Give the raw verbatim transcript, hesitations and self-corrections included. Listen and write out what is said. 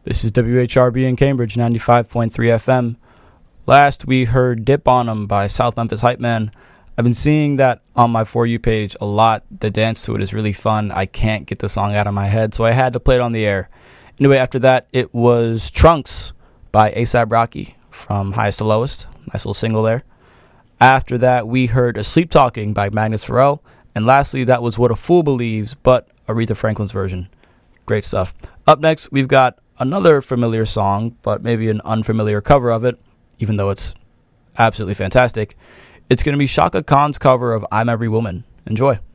This is W H R B in Cambridge, ninety-five point three F M. Last, we heard Dip on 'Em by South Memphis Hype Man. I've been seeing that on my For You page a lot. The dance to it is really fun. I can't get the song out of my head, so I had to play it on the air. Anyway, after that, it was Trunks by A$AP Rocky from Highest to Lowest. Nice little single there. After that, we heard Asleep Talking by Magnus Pharrell. And lastly, that was What a Fool Believes, but Aretha Franklin's version. Great stuff. Up next, we've got another familiar song, but maybe an unfamiliar cover of it, even though it's absolutely fantastic. It's going to be Chaka Khan's cover of I'm Every Woman. Enjoy.